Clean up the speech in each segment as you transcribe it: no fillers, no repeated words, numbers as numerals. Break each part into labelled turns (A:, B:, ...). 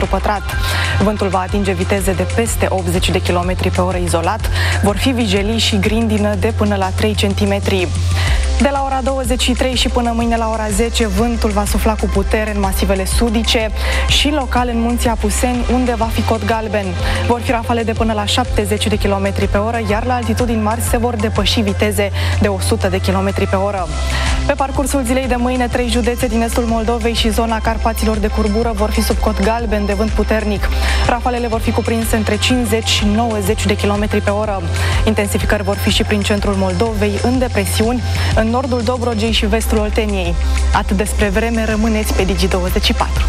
A: pătrat. Vântul va atinge viteze de peste 80 de km pe oră izolat. Vor fi vijelii și grindină de până la 3 cm. De la ora 23 și până mâine la ora 10, vântul va sufla cu putere în masivele sudice și local în munții Apuseni, unde va fi cod galben. Vor fi rafale de până la 70 de km pe oră, iar la altitudini mari se vor depăși viteze de 100 de km pe oră. Pe parcursul zilei de mâine, 3 județe din estul Moldovei și zona Carpaților de curbură vor fi sub cod galben de vânt puternic. Rafalele vor fi cuprinse între 50 și 90 de km pe oră. Intensificări vor fi și prin centrul Moldovei, în depresiuni, în nordul Dobrogei și vestul Olteniei. Atât despre vreme, rămâneți pe Digi24.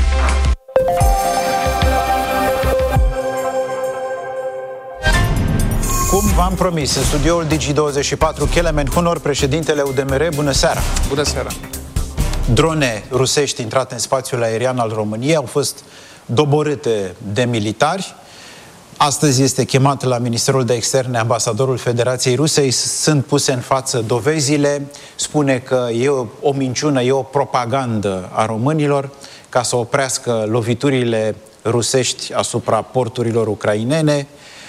B: Cum v-am promis, în studioul Digi24, Kelemen Hunor, președintele UDMR. Bună seara!
C: Bună seara!
B: Drone rusești intrate în spațiul aerian al României au fost doborâte de militari. Astăzi este chemat la Ministerul de Externe ambasadorul Federației Rusei. Sunt puse în față dovezile. Spune că e o minciună, e o propagandă a românilor ca să oprească loviturile rusești asupra porturilor ucrainene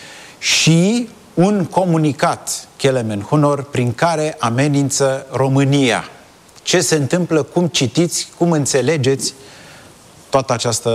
B: și un comunicat, Kelemen Hunor, prin care amenință România. Ce se întâmplă, cum citiți, cum înțelegeți toată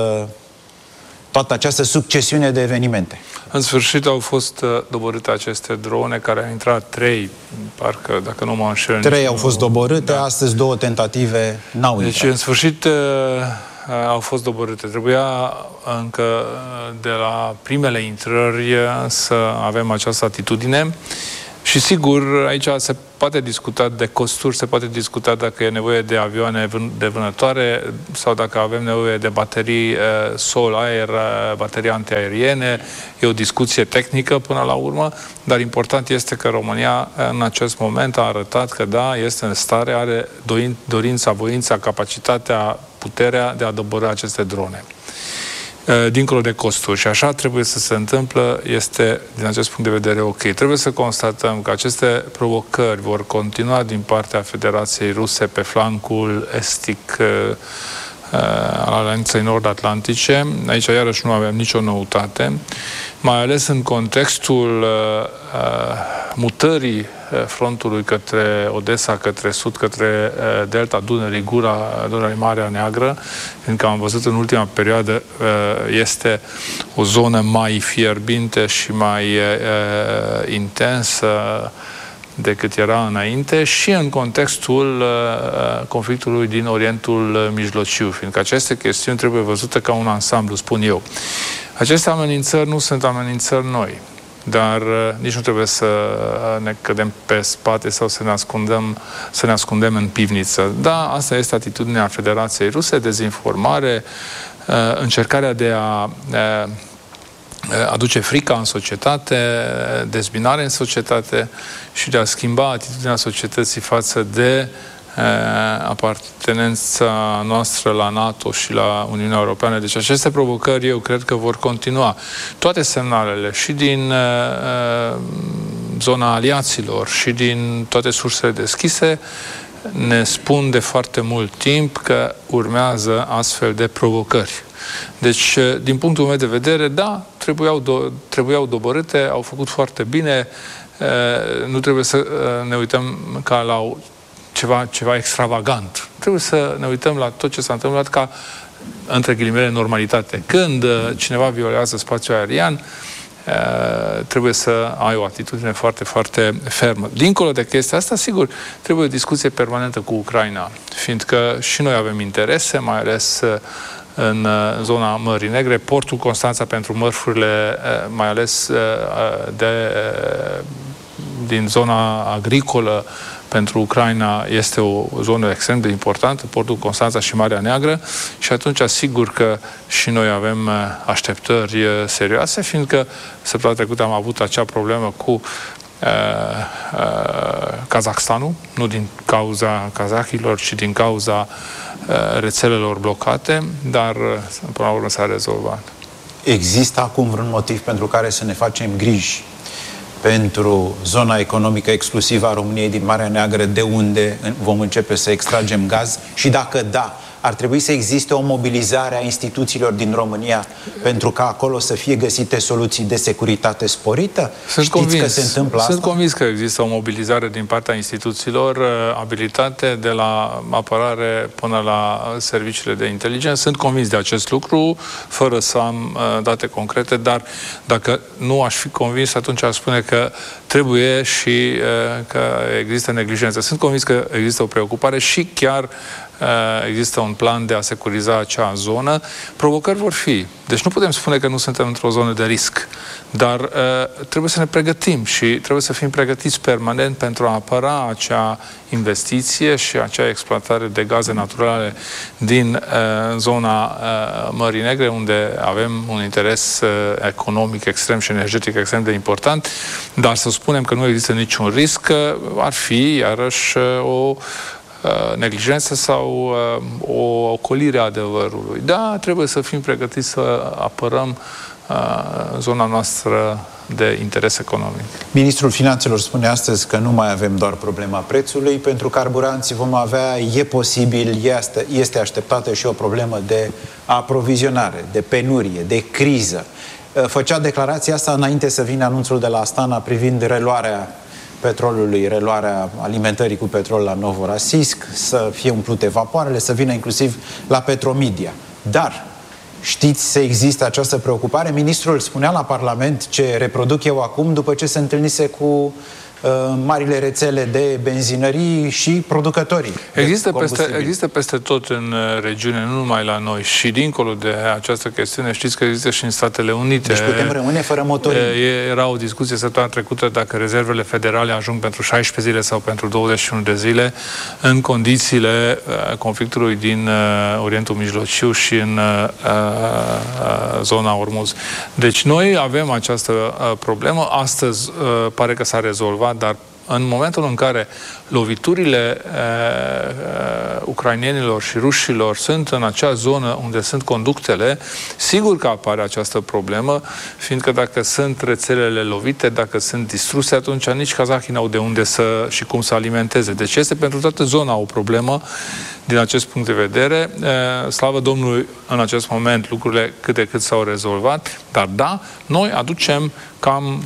B: această succesiune de evenimente?
C: În sfârșit au fost doborâte aceste drone, care au intrat 3, parcă, dacă nu mă înșel.
B: 3 au fost doborâte, da. Astăzi 2 tentative n-au intrat.
C: Deci, în sfârșit, au fost doborâte. Trebuia încă de la primele intrări să avem această atitudine. Și sigur, aici se poate discuta de costuri, se poate discuta dacă e nevoie de avioane de vânătoare sau dacă avem nevoie de baterii sol-aer, baterii antiaeriene. E o discuție tehnică până la urmă, dar important este că România în acest moment a arătat că da, este în stare, are dorința, voința, capacitatea, puterea de a dobori aceste drone. Dincolo de costuri. Și așa trebuie să se întâmplă, este, din acest punct de vedere, ok. Trebuie să constatăm că aceste provocări vor continua din partea Federației Ruse pe flancul estic al Alianței Nord-Atlantice. Aici, iarăși, nu avem nicio noutate, mai ales în contextul mutării frontului către Odessa, către sud, către delta Dunării, gura Dunării, Marea Neagră, fiindcă am văzut în ultima perioadă este o zonă mai fierbinte și mai intensă decât era înainte, și în contextul conflictului din Orientul Mijlociu, fiindcă aceste chestiuni trebuie văzute ca un ansamblu, spun eu. Aceste amenințări nu sunt amenințări noi, dar nici nu trebuie să ne cădem pe spate sau să ne ascundem în pivniță. Da, asta este atitudinea Federației Ruse, dezinformare, încercarea de a aduce frica în societate, dezbinare în societate și de a schimba atitudinea societății față de apartenența noastră la NATO și la Uniunea Europeană. Deci aceste provocări, eu cred că vor continua. Toate semnalele, și din zona aliaților, și din toate sursele deschise, ne spun de foarte mult timp că urmează astfel de provocări. Deci, din punctul meu de vedere, da, trebuiau doborâte, au făcut foarte bine, nu trebuie să ne uităm ca la ceva extravagant. Trebuie să ne uităm la tot ce s-a întâmplat ca, între ghilimele, normalitate. Când cineva violează spațiul aerian, trebuie să ai o atitudine foarte, foarte fermă. Dincolo de chestia asta, sigur, trebuie o discuție permanentă cu Ucraina, fiindcă și noi avem interese, mai ales în zona Mării Negre. Portul Constanța pentru mărfurile, mai ales din zona agricolă, pentru Ucraina este o zonă extrem de importantă, portul Constanța și Marea Neagră, și atunci asigur că și noi avem așteptări serioase, fiindcă săptămâna trecută am avut acea problemă cu Kazakhstanul, nu din cauza kazahilor, ci din cauza rețelelor blocate, dar până la urmă s-a rezolvat.
B: Există acum vreun motiv pentru care să ne facem griji pentru zona economică exclusivă a României din Marea Neagră, de unde vom începe să extragem gaz? Și dacă da, ar trebui să existe o mobilizare a instituțiilor din România pentru ca acolo să fie găsite soluții de securitate sporită? Știți că se întâmplă asta?
C: Sunt convins că există o mobilizare din partea instituțiilor abilitate, de la apărare până la serviciile de inteligență. Sunt convins de acest lucru, fără să am date concrete, dar dacă nu aș fi convins, atunci aș spune că trebuie și că există neglijență. Sunt convins că există o preocupare și chiar există un plan de a securiza acea zonă. Provocări vor fi. Deci nu putem spune că nu suntem într-o zonă de risc, dar trebuie să ne pregătim și trebuie să fim pregătiți permanent pentru a apăra acea investiție și acea exploatare de gaze naturale din zona Mării Negre, unde avem un interes economic extrem și energetic extrem de important, dar să spunem că nu există niciun risc ar fi iarăși o neglijență sau o ocolire a adevărului. Da, trebuie să fim pregătiți să apărăm zona noastră de interes economic.
B: Ministrul Finanțelor spune astăzi că nu mai avem doar problema prețului. Pentru carburanți vom avea, e posibil, este așteptată și o problemă de aprovizionare, de penurie, de criză. Făcea declarația asta înainte să vină anunțul de la Astana privind reluarea petrolului, reluarea alimentării cu petrol la Novorosijsk, să fie umplute vapoarele, să vină inclusiv la Petromedia. Dar știți să există această preocupare? Ministrul spunea la Parlament, ce reproduc eu acum, după ce se întâlnise cu marile rețele de benzinării și producătorii.
C: Există peste tot în regiune, nu numai la noi, și dincolo de această chestiune, știți că există și în Statele Unite.
B: Deci putem rămâne fără motorii.
C: Era o discuție săptămâna trecută dacă rezervele federale ajung pentru 16 zile sau pentru 21 de zile în condițiile conflictului din Orientul Mijlociu și în zona Ormuz. Deci noi avem această problemă. Astăzi pare că s-a rezolvat, dar în momentul în care loviturile ucrainenilor și rușilor sunt în acea zonă unde sunt conductele, sigur că apare această problemă, fiindcă dacă sunt rețelele lovite, dacă sunt distruse, atunci nici kazahii n-au de unde să și cum să alimenteze. Deci este pentru toată zona o problemă din acest punct de vedere. Slavă Domnului, în acest moment lucrurile cât de cât s-au rezolvat, dar da, noi aducem cam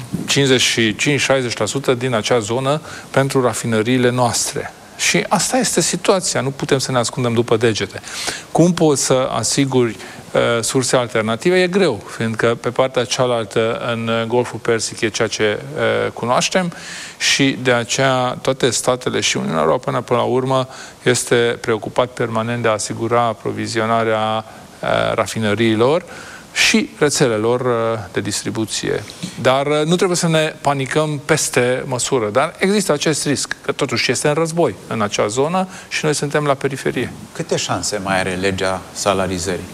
C: 55-60% din acea zonă pentru rafinăriile noastre. Și asta este situația, nu putem să ne ascundem după degete. Cum poți să asiguri surse alternative? E greu, fiindcă pe partea cealaltă, în Golful Persic, e ceea ce cunoaștem și de aceea toate statele și Uniunea Europeană, până la urmă, este preocupat permanent de a asigura aprovizionarea rafinăriilor și rețelelor de distribuție. Dar nu trebuie să ne panicăm peste măsură. Dar există acest risc, că totuși este în război în acea zonă și noi suntem la periferie.
B: Câte șanse mai are legea salarizării?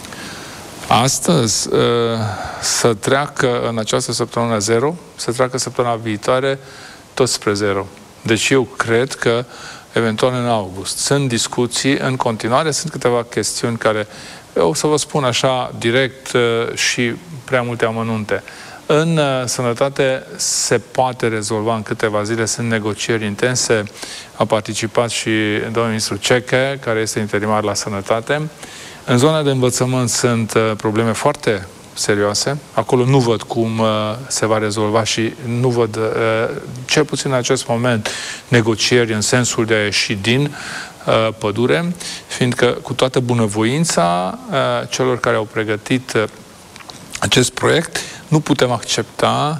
C: Astăzi să treacă în această săptămână 0, să treacă săptămâna viitoare tot spre 0. Deci eu cred că eventual în august. Sunt discuții în continuare, sunt câteva chestiuni care, eu să vă spun așa direct și prea multe amănunte. În sănătate se poate rezolva în câteva zile, sunt negocieri intense, a participat și domnul ministru Ceche, care este interimar la sănătate. În zona de învățământ sunt probleme foarte serioase. Acolo nu văd cum se va rezolva și nu văd, cel puțin în acest moment, negocieri în sensul de a ieși din pădure, fiindcă cu toată bunăvoința celor care au pregătit acest proiect, nu putem accepta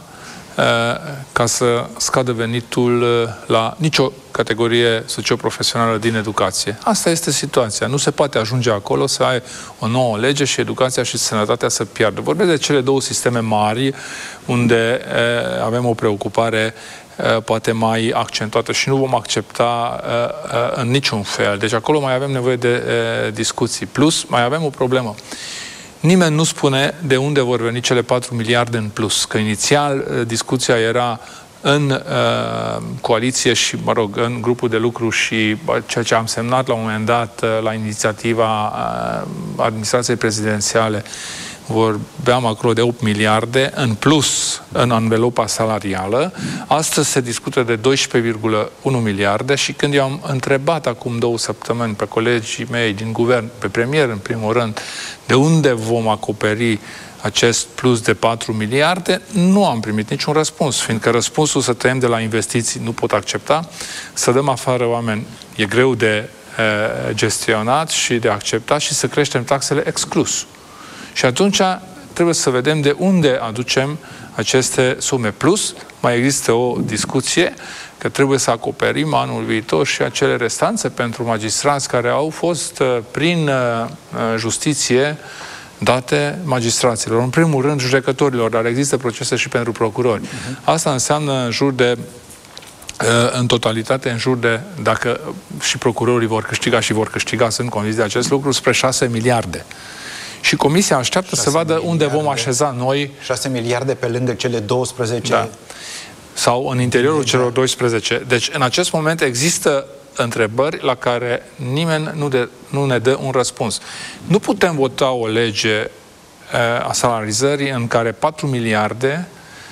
C: ca să scadă venitul la nicio categorie socioprofesională din educație. Asta este situația. Nu se poate ajunge acolo să ai o nouă lege și educația și sănătatea să piardă. Vorbesc de cele două sisteme mari unde avem o preocupare poate mai accentuată și nu vom accepta în niciun fel. Deci acolo mai avem nevoie de discuții. Plus, mai avem o problemă. Nimeni nu spune de unde vor veni cele 4 miliarde în plus. Că inițial discuția era în coaliție și, mă rog, în grupul de lucru și ceea ce am semnat la un moment dat la inițiativa administrației prezidențiale vorbeam acolo de 8 miliarde în plus în anvelopa salarială. Astăzi se discută de 12,1 miliarde și când eu am întrebat acum 2 săptămâni pe colegii mei din guvern, pe premier în primul rând, de unde vom acoperi acest plus de 4 miliarde, nu am primit niciun răspuns, fiindcă răspunsul să tăiem de la investiții nu pot accepta, să dăm afară oameni e greu de gestionat și de acceptat și să creștem taxele exclus. Și atunci trebuie să vedem de unde aducem aceste sume. Plus, mai există o discuție că trebuie să acoperim anul viitor și acele restanțe pentru magistrați care au fost prin justiție date magistraților. În primul rând, judecătorilor, dar există procese și pentru procurori. Asta înseamnă în jur de în totalitate, în jur de, dacă și procurorii vor câștiga, sunt convins de acest lucru, spre 6 miliarde. Și Comisia așteaptă să vadă unde vom așeza noi...
B: 6 miliarde pe lângă cele 12...
C: Da. Sau în interiorul celor 12. Deci, în acest moment există întrebări la care nimeni nu ne dă un răspuns. Nu putem vota o lege a salarizării în care 4 miliarde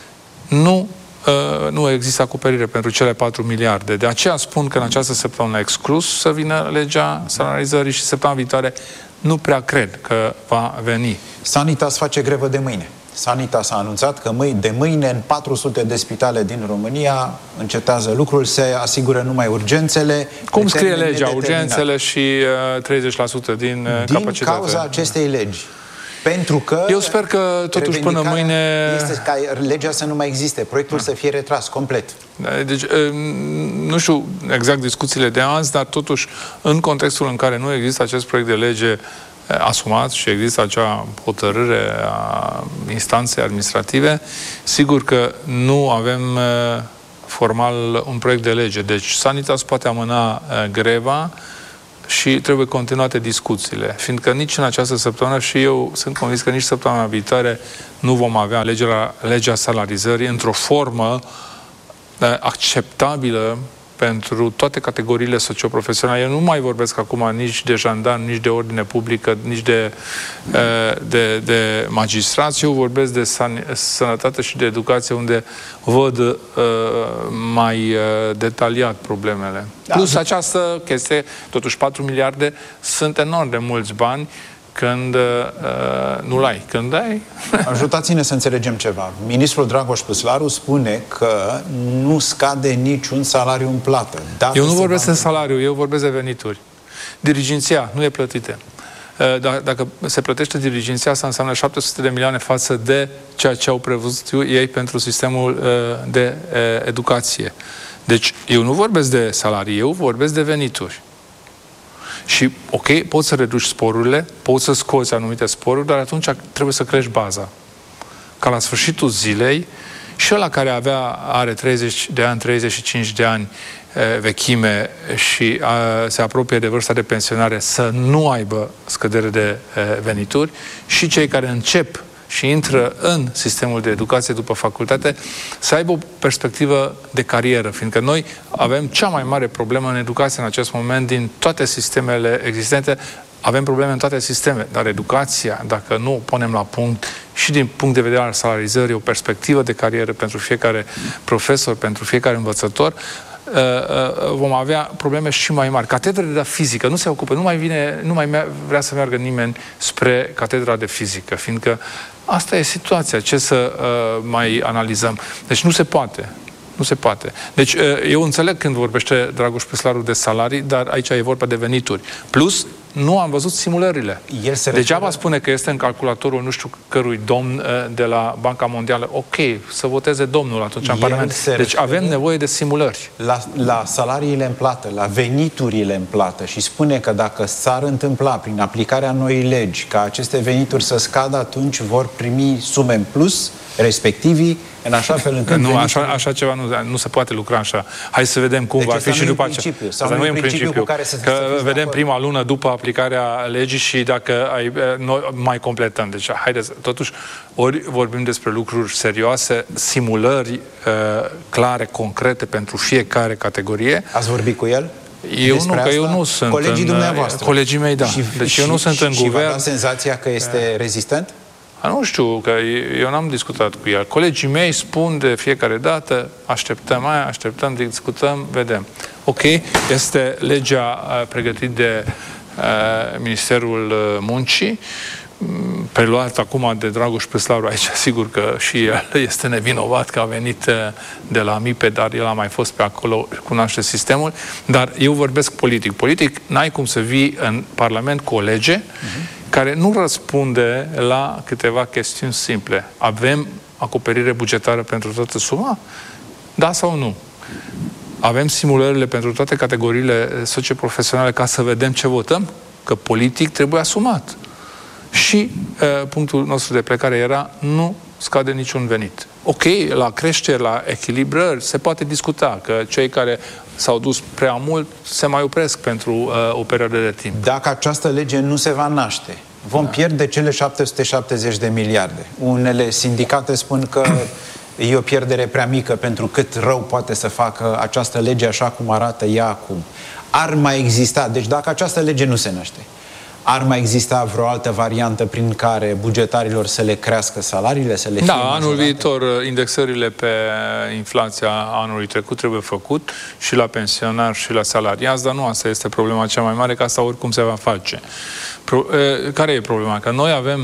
C: nu există acoperire pentru cele 4 miliarde. De aceea spun că în această săptămână exclus să vină legea salarizării și săptămâna viitoare nu prea cred că va veni.
B: Sanitas face grevă de mâine. Sanitas a anunțat că de mâine în 400 de spitale din România încetează lucrul, se asigură numai urgențele.
C: Cum scrie legea? Urgențele și 30% din capacitate.
B: Din cauza acestei legi. Pentru că...
C: Eu sper că totuși până mâine...
B: este ca legea să nu mai existe, proiectul să fie retras complet.
C: Deci, nu știu exact discuțiile de azi, dar totuși, în contextul în care nu există acest proiect de lege asumat și există acea hotărâre a instanței administrative, sigur că nu avem formal un proiect de lege. Deci, Sanitas poate amâna greva și trebuie continuate discuțiile, fiindcă nici în această săptămână și eu sunt convins că nici săptămâna viitoare nu vom avea legea salarizării într-o formă acceptabilă pentru toate categoriile socioprofesionale. Eu nu mai vorbesc acum nici de jandarmi, nici de ordine publică, nici de magistrați. Eu vorbesc de sănătate și de educație, unde văd mai detaliat problemele. Da. Plus această chestie, totuși 4 miliarde sunt enorm de mulți bani când nu-l ai. Când ai...
B: Ajutați-ne să înțelegem ceva. Ministrul Dragoș Păslaru spune că nu scade niciun salariu în plată.
C: Eu nu vorbesc de salariu, eu vorbesc de venituri. Dirigenția nu e plătită. Dacă se plătește dirigenția, asta înseamnă 700 de milioane față de ceea ce au prevăzut ei pentru sistemul de educație. Deci, eu nu vorbesc de salarii, eu vorbesc de venituri. Și, ok, poți să reduci sporurile, poți să scoți anumite sporuri, dar atunci trebuie să crești baza. Ca la sfârșitul zilei, și ăla care are 30 de ani, 35 de ani vechime și se apropie de vârsta de pensionare să nu aibă scădere de venituri, și cei care încep și intră în sistemul de educație după facultate, să aibă o perspectivă de carieră, fiindcă noi avem cea mai mare problemă în educație în acest moment din toate sistemele existente. Avem probleme în toate sisteme, dar educația, dacă nu o punem la punct și din punct de vedere al salarizării, o perspectivă de carieră pentru fiecare profesor, pentru fiecare învățător, vom avea probleme și mai mari. Catedrele de fizică nu se ocupă, nu mai vrea să meargă nimeni spre catedra de fizică, fiindcă asta e situația, ce să mai analizăm. Deci nu se poate. Nu se poate. Deci eu înțeleg când vorbește Dragoș Păslaru de salarii, dar aici e vorba de venituri. Plus, nu am văzut simulările. Degeaba spune că este în calculatorul nu știu cărui domn de la Banca Mondială. Ok, să voteze domnul atunci în Parlament. Deci avem nevoie de simulări.
B: La salariile în plată, la veniturile în plată, și spune că dacă s-ar întâmpla prin aplicarea noii legi ca aceste venituri să scadă, atunci vor primi sume în plus, respectivii, în așa fel încât...
C: Nu, așa ceva nu se poate lucra așa. Hai să vedem cum va fi și după aceea.
B: Asta nu e un principiu.
C: Că vedem prima lună după aplicarea legii și dacă noi mai completăm. Deci, haideți, totuși, ori vorbim despre lucruri serioase, simulări clare, concrete pentru fiecare categorie.
B: Ați vorbit cu el?
C: Eu nu sunt.
B: Colegii dumneavoastră.
C: Colegii mei, da. Deci eu nu sunt în guvern.
B: Și v-a dat senzația că este rezistent?
C: Nu știu, că eu n-am discutat cu ea. Colegii mei spun de fiecare dată, așteptăm, discutăm, vedem. Ok, este legea pregătită de Ministerul Muncii, preluat acum de Dragoș Păslaru aici, sigur că și el este nevinovat că a venit de la MIPE, dar el a mai fost pe acolo, cunoaște sistemul, dar eu vorbesc politic. Politic, n-ai cum să vii în Parlament cu o lege care nu răspunde la câteva chestiuni simple. Avem acoperire bugetară pentru toată suma? Da sau nu? Avem simulările pentru toate categoriile socioprofesionale ca să vedem ce votăm? Că politic trebuie asumat. Și punctul nostru de plecare era nu scade niciun venit. Ok, la creștere, la echilibrări, se poate discuta că cei care s-au dus prea mult se mai opresc pentru o perioadă de timp.
B: Dacă această lege nu se va naște, vom pierde cele 770 de miliarde. Unele sindicate spun că e o pierdere prea mică pentru cât rău poate să facă această lege așa cum arată ea acum. Ar mai exista, deci dacă această lege nu se naște, ar mai exista vreo altă variantă prin care bugetarilor să le crească salariile, să le fie majorate?
C: Anul viitor indexările pe inflația anului trecut trebuie făcut și la pensionari și la salariați, dar nu asta este problema cea mai mare, că asta oricum se va face. Care e problema? Că noi avem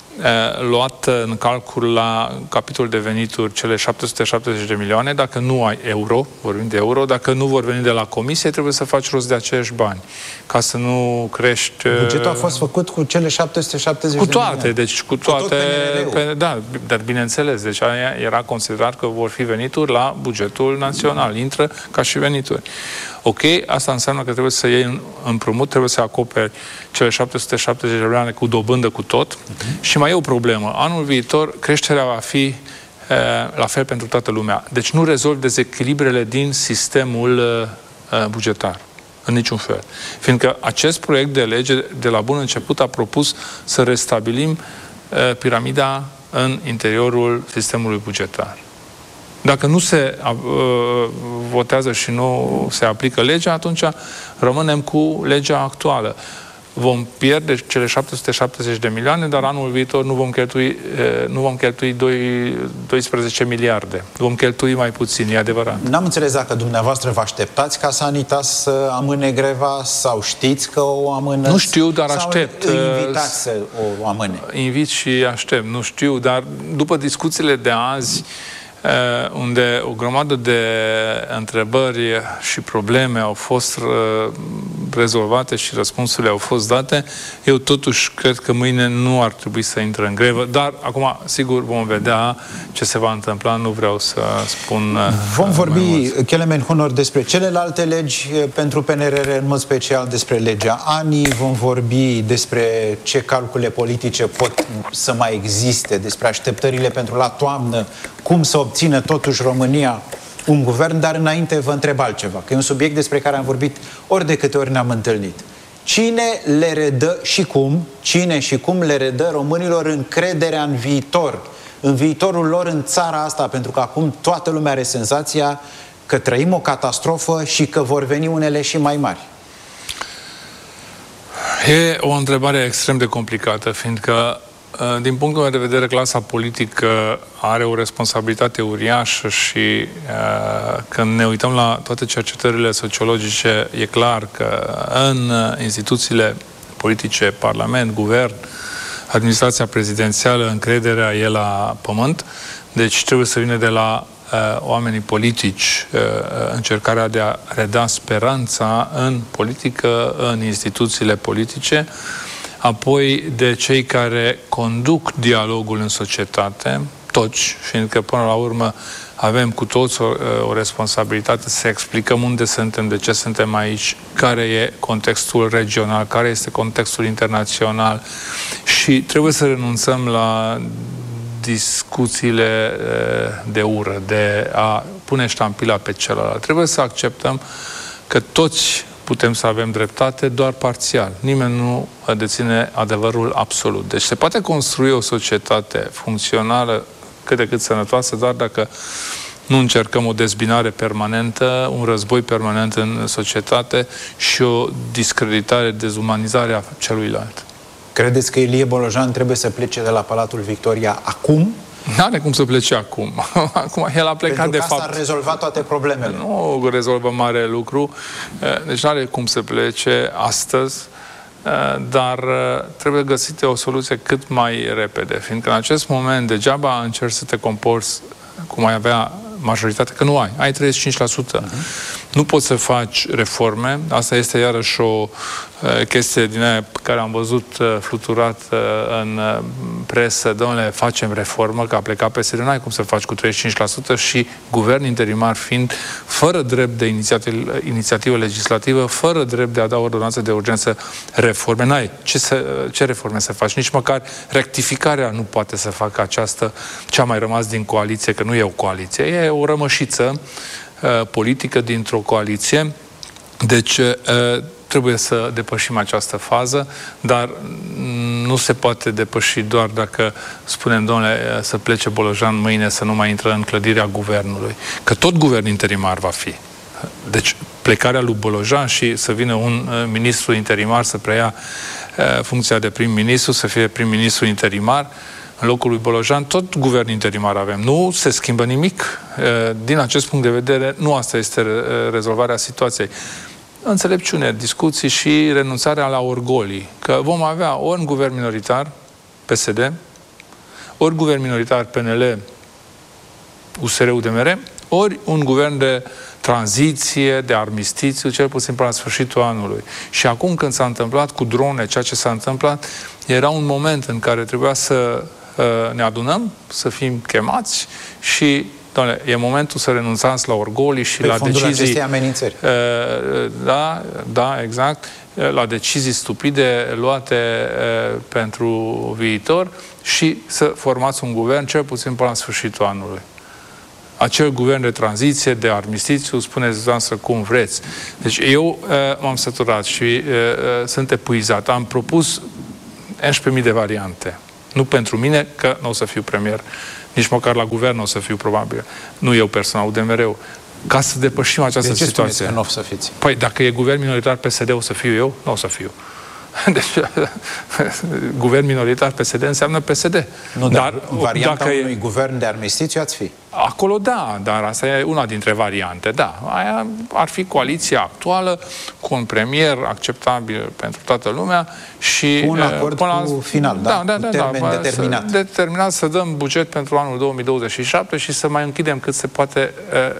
C: luat în calcul la capitolul de venituri cele 770 de milioane, dacă nu ai euro, vorbim de euro, dacă nu vor veni de la comisie, trebuie să faci rost de aceiași bani, ca să nu crești...
B: Bugetul a fost făcut cu cele 770
C: cu
B: de
C: toate,
B: milioane.
C: deci cu toate... Da, dar bineînțeles, deci aia era considerat că vor fi venituri la bugetul național, intră ca și venituri. Ok, asta înseamnă că trebuie să iei împrumut, trebuie să acoperi cele 770 de milioane cu dobândă cu tot. Și mai e o problemă. Anul viitor creșterea va fi la fel pentru toată lumea. Deci nu rezolvi dezechilibrele din sistemul bugetar. În niciun fel. Fiindcă acest proiect de lege de la bun început a propus să restabilim piramida în interiorul sistemului bugetar. Dacă nu se votează și nu se aplică legea, atunci rămânem cu legea actuală. Vom pierde cele 770 de milioane, dar anul viitor nu vom cheltui 12 miliarde. Vom cheltui mai puțin, e adevărat.
B: N-am înțeles dacă dumneavoastră vă așteptați ca Sanitas să amâne greva sau știți că o amână?
C: Nu știu, dar aștept.
B: Sau invitați să o amâne?
C: Invit și aștept, nu știu, dar după discuțiile de azi, unde o grămadă de întrebări și probleme au fost rezolvate și răspunsurile au fost date, eu totuși cred că mâine nu ar trebui să intre în grevă, dar acum, sigur, vom vedea ce se va întâmpla, nu vreau să spun...
B: Vom vorbi, Kelemen Hunor, despre celelalte legi pentru PNRR, în mod special despre legea ANI, vom vorbi despre ce calcule politice pot să mai existe, despre așteptările pentru la toamnă, cum să obțină totuși România un guvern, dar înainte vă întreb altceva, că e un subiect despre care am vorbit ori de câte ori ne-am întâlnit. Cine le redă și cum, cine și cum le redă românilor încrederea în viitor, în viitorul lor în țara asta, pentru că acum toată lumea are senzația că trăim o catastrofă și că vor veni unele și mai mari?
C: E o întrebare extrem de complicată, fiindcă din punctul meu de vedere, clasa politică are o responsabilitate uriașă și când ne uităm la toate cercetările sociologice, e clar că în instituțiile politice, Parlament, Guvern, administrația prezidențială, încrederea e la pământ, deci trebuie să vină de la oamenii politici încercarea de a reda speranța în politică, în instituțiile politice, apoi de cei care conduc dialogul în societate, toți, fiindcă până la urmă avem cu toți o responsabilitate să explicăm unde suntem, de ce suntem aici, care e contextul regional, care este contextul internațional și trebuie să renunțăm la discuțiile de ură, de a pune ștampila pe celălalt. Trebuie să acceptăm că toți putem să avem dreptate doar parțial. Nimeni nu deține adevărul absolut. Deci se poate construi o societate funcțională cât de cât sănătoasă, doar dacă nu încercăm o dezbinare permanentă, un război permanent în societate și o discreditare, dezumanizare a celuilalt.
B: Credeți că Ilie Bolojan trebuie să plece de la Palatul Victoria acum?
C: N-are cum să plece acum. Acum el a plecat
B: Pentru
C: de
B: că
C: fapt.
B: asta a rezolvat toate problemele.
C: Nu rezolvă mare lucru, deci n-are cum să plece astăzi, dar trebuie găsită o soluție cât mai repede, fiindcă în acest moment degeaba încerci să te comporți cum ai avea majoritate, că nu ai 35%. Nu poți să faci reforme. Asta este iarăși o chestie din aia pe care am văzut fluturat în presă. Dom'le, facem reformă, că a plecat PSD. Nu ai cum să faci cu 35% și guvern interimar fiind fără drept de inițiativă legislativă, fără drept de a da ordonanță de urgență reforme. N-ai. Ce reforme să faci? Nici măcar rectificarea nu poate să facă această ce a mai rămas din coaliție, că nu e o coaliție, e o rămășiță politică dintr-o coaliție. Deci trebuie să depășim această fază, dar nu se poate depăși doar dacă spunem, domnule, să plece Bolojan mâine, să nu mai intră în clădirea guvernului. Că tot guvern interimar va fi. Deci plecarea lui Bolojan și să vină un ministru interimar să preia funcția de prim-ministru, să fie prim-ministru interimar, în locul lui Bolojan, tot guvern interimar avem. Nu se schimbă nimic. Din acest punct de vedere, nu asta este rezolvarea situației. Înțelepciune, discuții și renunțarea la orgolii. Că vom avea ori un guvern minoritar, PSD, ori guvern minoritar, PNL, USR-UDMR, ori un guvern de tranziție, de armistițiu, cel puțin până la sfârșitul anului. Și acum când s-a întâmplat cu drone, ceea ce s-a întâmplat, era un moment în care trebuia să ne adunăm, să fim chemați și, doamne, e momentul să renunțați la orgolii și la decizii...
B: amenințări.
C: Da, exact. La decizii stupide luate pentru viitor și să formați un guvern, cel puțin până la sfârșitul anului. Acel guvern de tranziție, de armistițiu, spuneți dumneavoastră cum vreți. Deci eu m-am săturat și sunt epuizat. Am propus 11.000 de variante. Nu pentru mine, că nu o să fiu premier. Nici măcar la guvern nu o să fiu, probabil. Nu eu personal, UDMR-ul. Ca să depășim această situație.
B: De ce spuneți că nu o să fiți?
C: Păi, dacă e guvern minoritar PSD, o să fiu eu? Nu o să fiu. Deci, guvern minoritar PSD înseamnă PSD.
B: Nu, dar varianta unui guvern de armistițiu ați fi.
C: Acolo da, dar asta e una dintre variante, da. Aia ar fi coaliția actuală cu un premier acceptabil pentru toată lumea și...
B: Cu un acord final, cu termen determinat.
C: Determinat să dăm buget pentru anul 2027 și să mai închidem cât se poate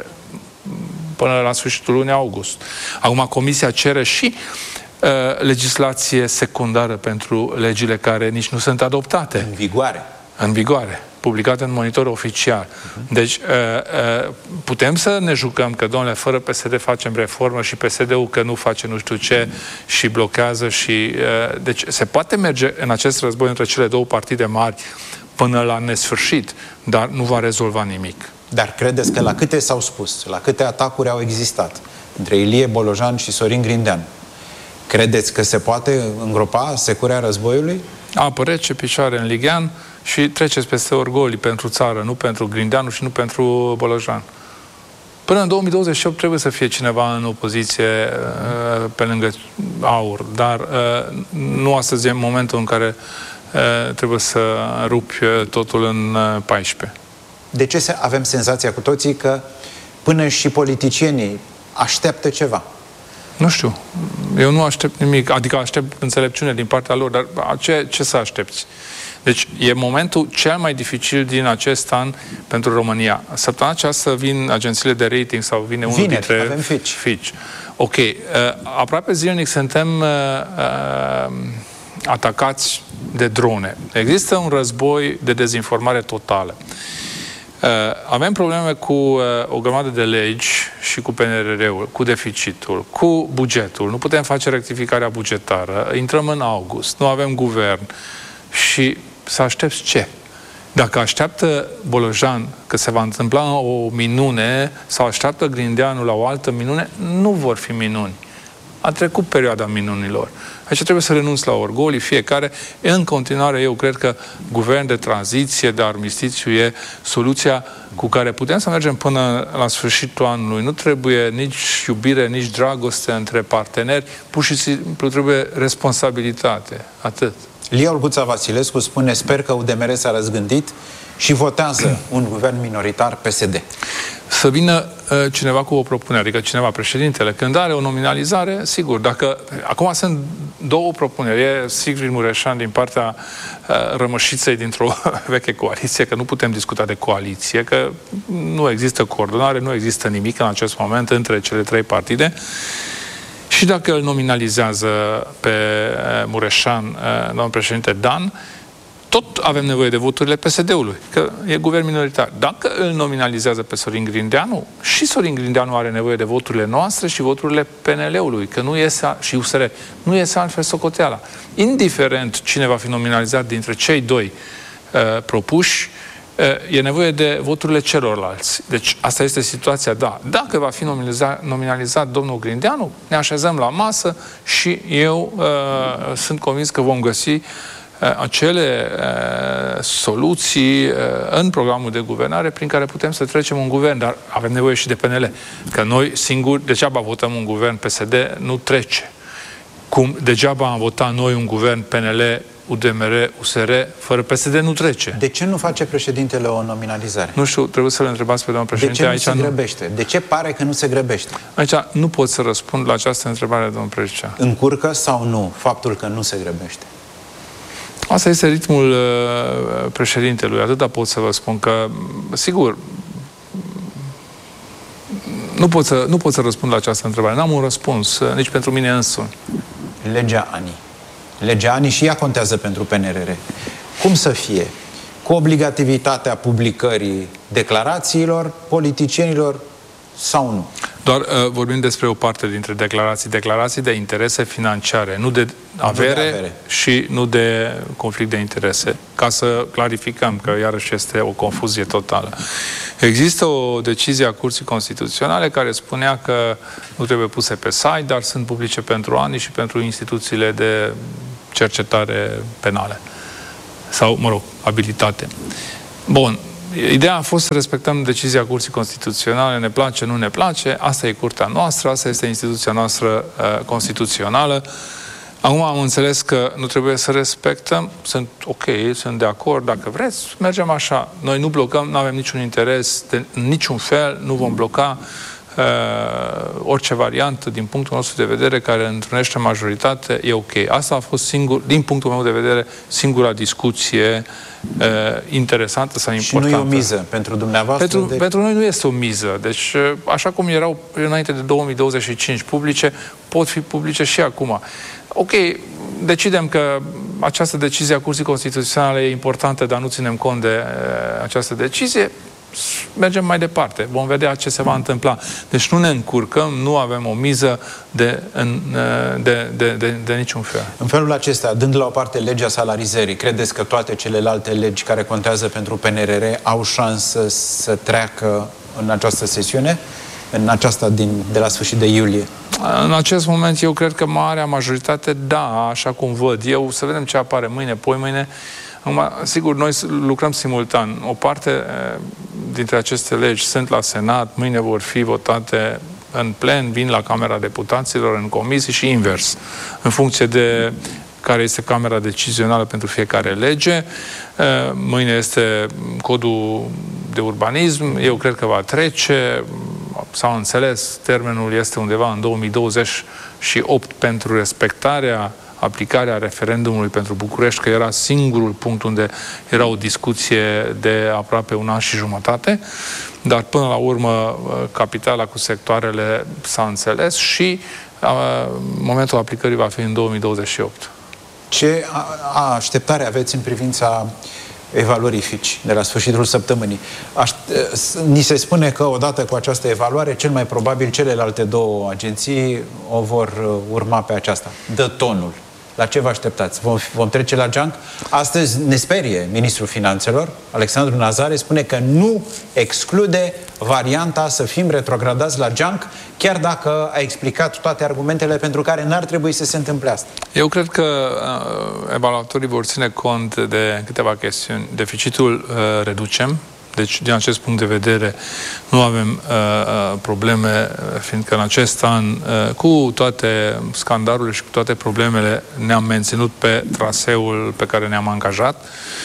C: până la sfârșitul lunii august. Acum Comisia cere și legislație secundară pentru legile care nici nu sunt adoptate. În vigoare. Publicate în monitor oficial. Deci, putem să ne jucăm că, domnule, fără PSD facem reformă și PSD-ul că nu face nu știu ce și blochează și... Deci, se poate merge în acest război între cele două partide mari până la nesfârșit, dar nu va rezolva nimic.
B: Dar credeți că la câte s-au spus, la câte atacuri au existat între Ilie Bolojan și Sorin Grindeanu, credeți că se poate îngropa securea războiului?
C: Apă rece, picioare în lighean și treceți peste orgolii pentru țară, nu pentru Grindeanu și nu pentru Bolojan. Până în 2028 trebuie să fie cineva în opoziție pe lângă AUR, dar nu astăzi e momentul în care trebuie să rupi totul în 14.
B: De ce avem senzația cu toții că până și politicienii așteaptă ceva?
C: Nu știu. Eu nu aștept nimic. Adică aștept înțelepciune din partea lor, dar ce să aștepți? Deci e momentul cel mai dificil din acest an pentru România. Săptămâna aceasta vin agențiile de rating sau vine unul dintre...
B: avem Fitch.
C: Ok. Aproape zilnic suntem atacați de drone. Există un război de dezinformare totală. Avem probleme cu o grămadă de legi și cu PNRR-ul, cu deficitul, cu bugetul. Nu putem face rectificarea bugetară. Intrăm în august, nu avem guvern. Și să aștepți ce? Dacă așteaptă Bolojan că se va întâmpla o minune sau așteaptă Grindeanu la o altă minune, nu vor fi minuni. A trecut perioada minunilor. Aici trebuie să renunți la orgolii fiecare. În continuare, eu cred că guvern de tranziție, de armistițiu e soluția cu care putem să mergem până la sfârșitul anului. Nu trebuie nici iubire, nici dragoste între parteneri, pur și simplu trebuie responsabilitate. Atât.
B: Lia Olguța Vasilescu spune: sper că UDMR s-a răzgândit și votează un guvern minoritar PSD.
C: Să vină cineva cu o propunere, adică cineva, președintele, când are o nominalizare, sigur, dacă... Acum sunt două propuneri. E Sigrid Mureșan din partea rămășiței dintr-o veche coaliție, că nu putem discuta de coaliție, că nu există coordonare, nu există nimic în acest moment între cele trei partide. Și dacă îl nominalizează pe Mureșan, domnul președinte Dan, tot avem nevoie de voturile PSD-ului, că e guvern minoritar. Dacă îl nominalizează pe Sorin Grindeanu, și Sorin Grindeanu are nevoie de voturile noastre și voturile PNL-ului, că nu iese, și USR, nu iese altfel socoteala. Indiferent cine va fi nominalizat dintre cei doi propuși, e nevoie de voturile celorlalți. Deci asta este situația, da. Dacă va fi nominalizat domnul Grindeanu, ne așezăm la masă și eu sunt convins că vom găsi acele soluții în programul de guvernare prin care putem să trecem un guvern, dar avem nevoie și de PNL. Că noi singuri, degeaba votăm un guvern PSD, nu trece. Cum degeaba am votat noi un guvern PNL, UDMR, USR, fără PSD nu trece.
B: De ce nu face președintele o nominalizare?
C: Nu știu, trebuie să-l întrebați pe domnul președinte.
B: De ce nu se grăbește? De ce pare că nu se grăbește?
C: Aici nu pot să răspund la această întrebare, domnul președinte.
B: Încurcă sau nu faptul că nu se grăbește?
C: Asta este ritmul președintelui. Atâta pot să vă spun că, sigur, nu pot să răspund la această întrebare. N-am un răspuns, nici pentru mine însumi.
B: Legea ANI. Legea ANI și ea contează pentru PNRR. Cum să fie? Cu obligativitatea publicării declarațiilor politicienilor sau nu?
C: Doar vorbim despre o parte dintre declarații de interese financiare, nu de avere și nu de conflict de interese. Ca să clarificăm, că iarăși este o confuzie totală. Există o decizie a Curții Constituționale care spunea că nu trebuie puse pe site, dar sunt publice pentru ANI și pentru instituțiile de cercetare penale. Sau, mă rog, abilitate. Bun. Ideea a fost să respectăm decizia Curții Constituționale, ne place, nu ne place, asta e curtea noastră, asta este instituția noastră constituțională. Acum am înțeles că nu trebuie să respectăm, sunt ok, sunt de acord, dacă vreți, mergem așa. Noi nu blocăm, nu avem niciun interes, în niciun fel nu vom bloca orice variantă din punctul nostru de vedere care întrunește majoritate, e ok. Asta a fost din punctul meu de vedere, singura discuție interesantă sau importantă.
B: Și nu e o miză pentru dumneavoastră?
C: Pentru noi nu este o miză. Deci, așa cum erau înainte de 2025 publice, pot fi publice și acum. Ok, decidem că această decizie a Curții Constituționale e importantă, dar nu ținem cont de această decizie, mergem mai departe. Vom vedea ce se va întâmpla. Deci nu ne încurcăm, nu avem o miză de niciun fel.
B: În felul acesta, dând la o parte legea salarizării, credeți că toate celelalte legi care contează pentru PNRR au șansă să treacă în această sesiune? În aceasta de la sfârșit de iulie?
C: În acest moment, eu cred că marea majoritate, da, așa cum văd eu. Să vedem ce apare mâine, poimâine. Sigur, noi lucrăm simultan. O parte dintre aceste legi sunt la Senat, mâine vor fi votate în plen, vin la Camera Deputaților, în comisii și invers, în funcție de care este camera decizională pentru fiecare lege. Mâine este codul de urbanism, eu cred că va trece, s-a înțeles, termenul este undeva în 2028 pentru respectarea, aplicarea referendumului pentru București, că era singurul punct unde era o discuție de aproape un an și jumătate, dar până la urmă capitala cu sectoarele s-a înțeles și momentul aplicării va fi în 2028.
B: Ce așteptare aveți în privința evaluării FICI de la sfârșitul săptămânii? Ni se spune că odată cu această evaluare, cel mai probabil celelalte două agenții o vor urma pe aceasta. Dă tonul. La ce vă așteptați? Vom trece la geanc? Astăzi ne sperie ministrul finanțelor, Alexandru Nazare, spune că nu exclude varianta să fim retrogradați la geanc, chiar dacă a explicat toate argumentele pentru care n-ar trebui să se întâmple asta.
C: Eu cred că evaluatorii vor ține cont de câteva chestiuni. Deficitul reducem, Deci, din acest punct de vedere, nu avem probleme, fiindcă în acest an, cu toate scandalurile și cu toate problemele, ne-am menținut pe traseul pe care ne-am angajat.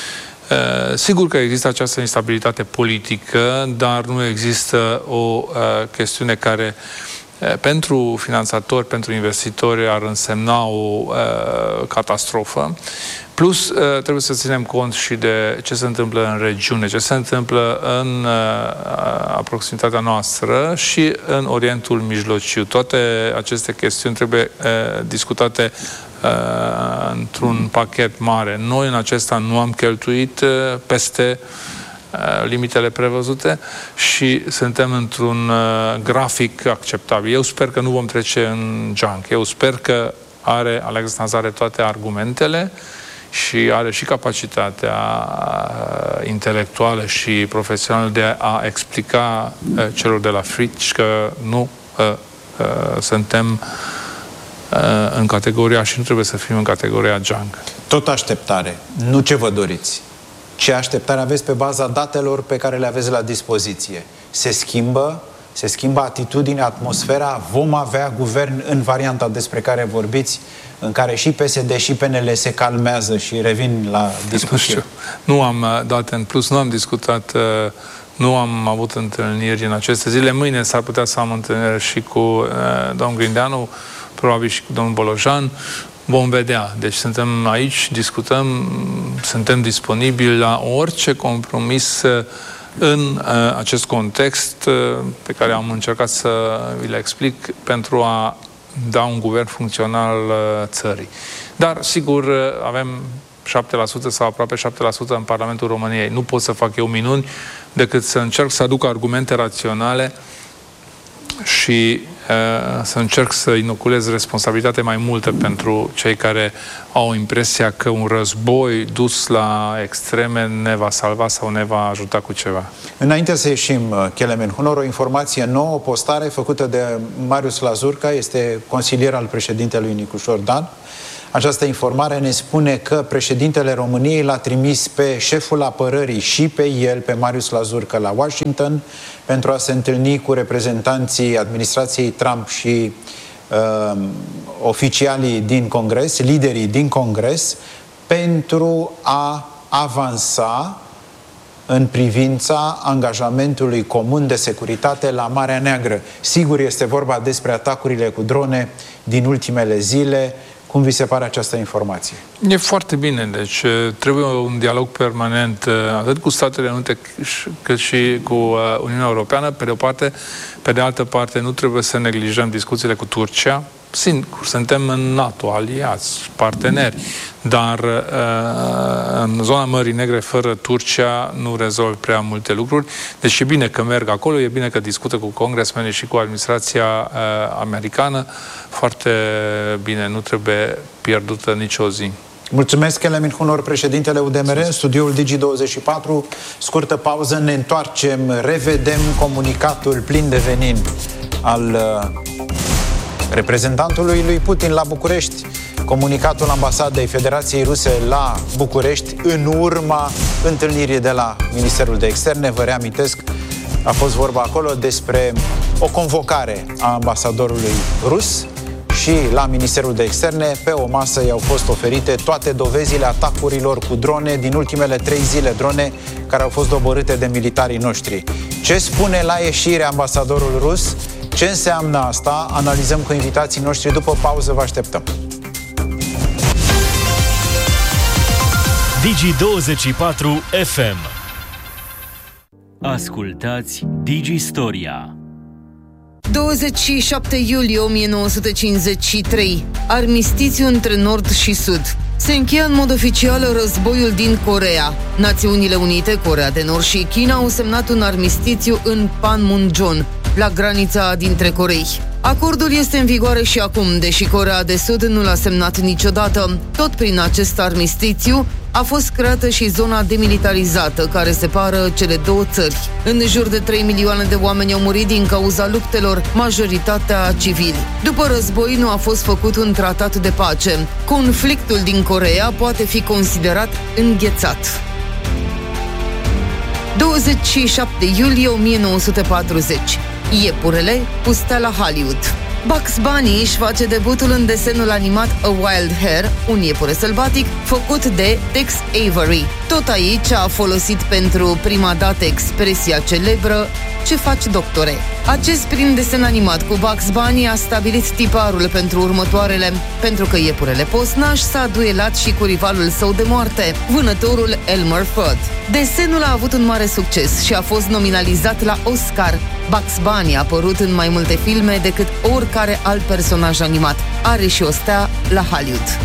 C: Sigur că există această instabilitate politică, dar nu există o chestiune care pentru finanțatori, pentru investitori ar însemna o catastrofă. Plus, trebuie să ținem cont și de ce se întâmplă în regiune, ce se întâmplă în proximitatea noastră și în Orientul Mijlociu. Toate aceste chestiuni trebuie discutate într-un pachet mare. Noi în acest an nu am cheltuit peste limitele prevăzute și suntem într-un grafic acceptabil. Eu sper că nu vom trece în junk. Eu sper că Alex Nazar are toate argumentele și are și capacitatea intelectuală și profesională de a explica celor de la Fitch că nu suntem în categoria și nu trebuie să fim în categoria junk.
B: Tot așteptare. Nu ce vă doriți. Ce așteptare aveți pe baza datelor pe care le aveți la dispoziție? Se schimbă atitudinea, atmosfera? Vom avea guvern în varianta despre care vorbiți, în care și PSD și PNL se calmează și revin la discuție?
C: Nu am date în plus, nu am discutat, nu am avut întâlniri în aceste zile. Mâine s-ar putea să am întâlniri și cu domnul Grindeanu, probabil și cu domnul Bolojan. Vom vedea. Deci suntem aici, discutăm, suntem disponibili la orice compromis în acest context pe care am încercat să vi le explic pentru a da un guvern funcțional țării. Dar, sigur, avem 7% sau aproape 7% în Parlamentul României. Nu pot să fac eu minuni decât să încerc să aduc argumente raționale și să încerc să inoculez responsabilitate mai multă pentru cei care au impresia că un război dus la extreme ne va salva sau ne va ajuta cu ceva.
B: Înainte să ieșim, Kelemen Hunor, o informație nouă, o postare făcută de Marius Lazurca, este consilier al președintelui Nicușor Dan. Această informare ne spune că președintele României l-a trimis pe șeful apărării și pe el, pe Marius Lazurca, la Washington pentru a se întâlni cu reprezentanții administrației Trump și oficialii din Congres, liderii din Congres, pentru a avansa în privința angajamentului comun de securitate la Marea Neagră. Sigur, este vorba despre atacurile cu drone din ultimele zile. Cum vi se pare această informație?
C: E foarte bine, deci trebuie un dialog permanent atât cu Statele Unite cât și cu Uniunea Europeană, pe de o parte, pe de altă parte nu trebuie să neglijăm discuțiile cu Turcia. Suntem în NATO, aliați, parteneri, dar în zona Mării Negre fără Turcia nu rezolv prea multe lucruri. Deci e bine că merg acolo, e bine că discută cu congresmenii și cu administrația americană. Foarte bine, nu trebuie pierdută nicio zi.
B: Mulțumesc, Kelemen Hunor, președintele UDMR, în studioul Digi24. Scurtă pauză, ne întoarcem, revedem comunicatul plin de venin al reprezentantului lui Putin la București, comunicatul ambasadei Federației Ruse la București în urma întâlnirii de la Ministerul de Externe. Vă reamintesc, a fost vorba acolo despre o convocare a ambasadorului rus și la Ministerul de Externe pe o masă i-au fost oferite toate dovezile atacurilor cu drone din ultimele 3 zile, drone care au fost doborâte de militarii noștri. Ce spune la ieșire ambasadorul rus? Ce înseamnă asta? Analizăm cu invitații noștri. După pauză vă așteptăm.
D: Digi24 FM. Ascultați Digi-Storia.
E: 27 iulie 1953. Armistițiu între Nord și Sud. Se încheie în mod oficial războiul din Coreea. Națiunile Unite, Coreea de Nord și China au semnat un armistițiu în Panmunjom, la granița dintre Corei. Acordul este în vigoare și acum, deși Coreea de Sud nu l-a semnat niciodată. Tot prin acest armistițiu a fost creată și zona demilitarizată, care separă cele două țări. În jur de 3 milioane de oameni au murit din cauza luptelor, majoritatea civili. După război nu a fost făcut un tratat de pace. Conflictul din Coreea poate fi considerat înghețat. 27 iulie 1940. Iepurele pustea la Hollywood. Bugs Bunny își face debutul în desenul animat A Wild Hare, un iepure sălbatic, făcut de Tex Avery. Tot aici a folosit pentru prima dată expresia celebră "Ce faci, doctore?". Acest prim desen animat cu Bugs Bunny a stabilit tiparul pentru următoarele, pentru că iepurele posnaș s-a duelat și cu rivalul său de moarte, vânătorul Elmer Fudd. Desenul a avut un mare succes și a fost nominalizat la Oscar. Bugs Bunny a apărut în mai multe filme decât oricare alt personaj animat. Are și o stea la Hollywood.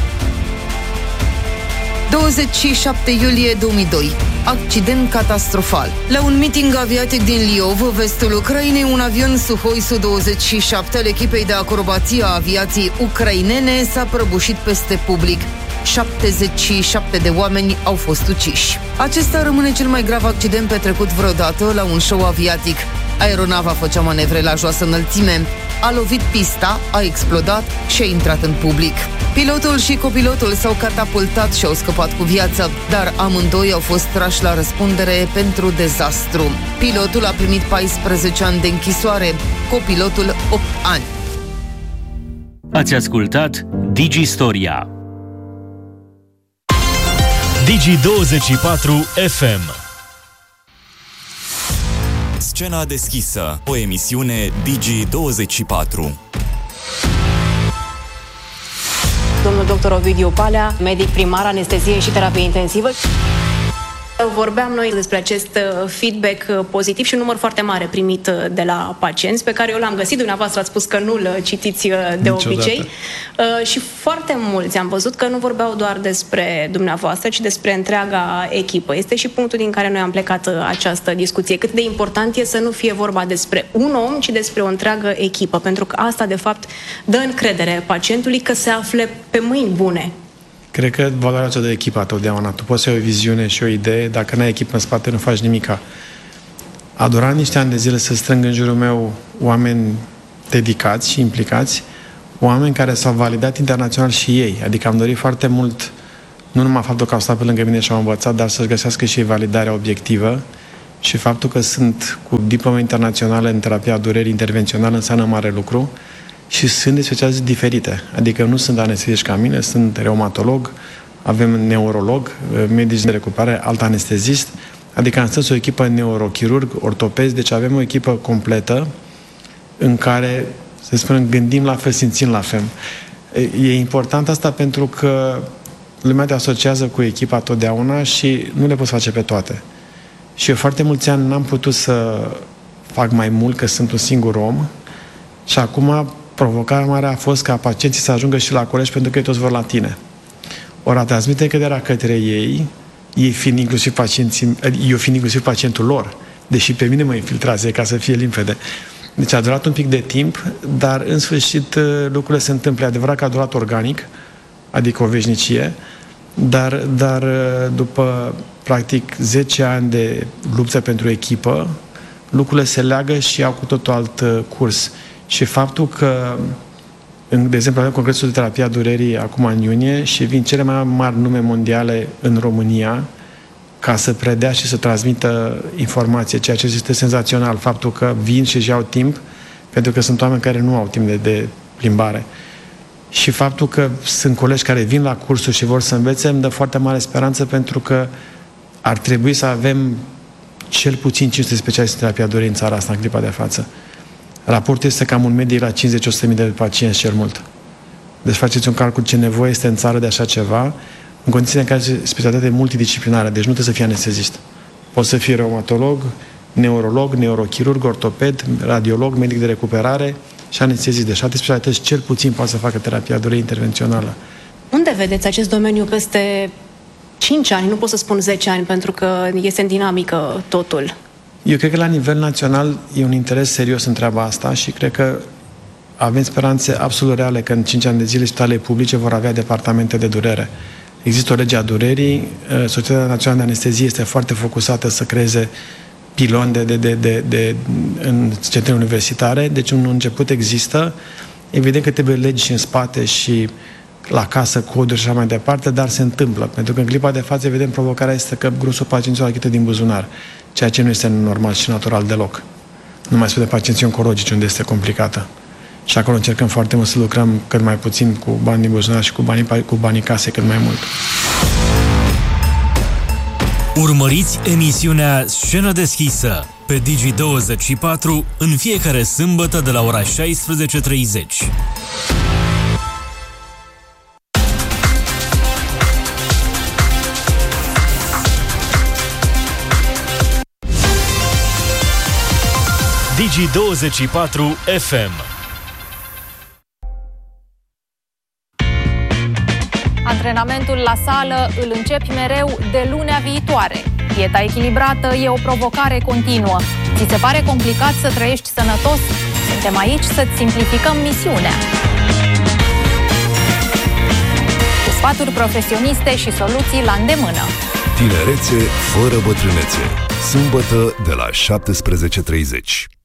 E: 27 iulie 2002. Accident catastrofal. La un meeting aviatic din Liov, vestul Ucrainei, un avion Suhoi Su-27 al echipei de acrobație a aviației ucrainene s-a prăbușit peste public. 77 de oameni au fost uciși. Acesta rămâne cel mai grav accident petrecut vreodată la un show aviatic. Aeronava făcea manevre la joasă înălțime, a lovit pista, a explodat și a intrat în public. Pilotul și copilotul s-au catapultat și au scăpat cu viață, dar amândoi au fost trași la răspundere pentru dezastru. Pilotul a primit 14 ani de închisoare, copilotul 8 ani.
D: Ați ascultat Digistoria. Digi24 FM.
F: Scena deschisă, o emisiune Digi24.
G: Domnul dr. Ovidiu Palea, medic primar, anestezie și terapie intensivă. Vorbeam noi despre acest feedback pozitiv și un număr foarte mare primit de la pacienți, pe care eu l-am găsit. Dumneavoastră ați spus că nu-l citiți de obicei. Și foarte mulți am văzut că nu vorbeau doar despre dumneavoastră, ci despre întreaga echipă. Este și punctul din care noi am plecat această discuție. Cât de important e să nu fie vorba despre un om, ci despre o întreagă echipă, pentru că asta, de fapt, dă încredere pacientului că se afle pe mâini bune.
H: Cred că valoarea cea de echipă totdeauna. Tu poți să ai o viziune și o idee, dacă n-ai echipă în spate, nu faci nimica. A durat niște ani de zile să strâng în jurul meu oameni dedicați și implicați, oameni care s-au validat internațional și ei. Adică am dorit foarte mult, nu numai faptul că au stat pe lângă mine și au învățat, dar să-și găsească și ei validarea obiectivă și faptul că sunt cu diplome internaționale în terapia durerii intervențională înseamnă mare lucru. Și sunt de specialități diferite. Adică nu sunt anesteziști ca mine, sunt reumatolog, avem neurolog, medici de recuperare, alt anestezist. Adică am strâns o echipă neurochirurg, ortopezi, deci avem o echipă completă în care, să spunem, gândim la fel, simțim la fel. E important asta pentru că lumea te asociază cu echipa totdeauna și nu le poți face pe toate. Și eu foarte mulți ani n-am putut să fac mai mult, că sunt un singur om. Și acum provocarea mare a fost ca pacienții să ajungă și la colegi, pentru că ei toți vor la tine. Ori a transmite încrederea către ei, ei fiind inclusiv pacienții, eu fiind inclusiv pacientul lor, deși pe mine mă infiltrase, ca să fie limpede. Deci a durat un pic de timp, dar în sfârșit lucrurile se întâmplă. Adevărat că a durat organic, adică o veșnicie, dar după practic 10 ani de luptă pentru echipă, lucrurile se leagă și au cu totul alt curs. Și faptul că, de exemplu, avem Congresul de Terapie a Durerii acum în iunie și vin cele mai mari nume mondiale în România ca să predea și să transmită informație, ceea ce este senzațional, faptul că vin și își iau timp, pentru că sunt oameni care nu au timp de plimbare. Și faptul că sunt colegi care vin la cursuri și vor să învețe, îmi dă foarte mare speranță, pentru că ar trebui să avem cel puțin 500 specialiști în terapia durerii în țara asta, în clipa de față. Raportul este cam un medic la 50-100.000 de pacienți cel mult. Deci faceți un calcul ce nevoie este în țară de așa ceva, în condițiile în care este specialitate multidisciplinară, deci nu trebuie să fii anestezist. Poți să fii reumatolog, neurolog, neurochirurg, ortoped, radiolog, medic de recuperare și anestezist. Deci 7 specialități cel puțin poate să facă terapia durerii intervențională.
G: Unde vedeți acest domeniu peste 5 ani? Nu pot să spun 10 ani, pentru că este în dinamică totul.
H: Eu cred că la nivel național e un interes serios în treaba asta și cred că avem speranțe absolut reale că în 5 ani de zile spitalele publice vor avea departamente de durere. Există o lege a durerii, Societatea Națională de Anestezie este foarte focusată să creeze piloni în centre universitare, deci un început există. Evident că trebuie legi și în spate și la casă, coduri și așa mai departe, dar se întâmplă. Pentru că în clipa de față, vedem, provocarea este că grosul pacienților achită din buzunar, ceea ce nu este normal și natural deloc. Nu mai spune pacienții oncologici, unde este complicată. Și acolo încercăm foarte mult să lucrăm cât mai puțin cu bani din buzunar și cu banii case cât mai mult.
D: Urmăriți emisiunea Scenă deschisă pe Digi24 în fiecare sâmbătă de la ora 16:30. Digi24 FM.
I: Antrenamentul la sală îl începi mereu de lunea viitoare. Dieta echilibrată e o provocare continuă. Ți se pare complicat să trăiești sănătos? Suntem aici să-ți simplificăm misiunea. Cu sfaturi profesioniste și soluții la îndemână.
J: Tinerețe fără bătrânețe. Sâmbătă de la 17:30.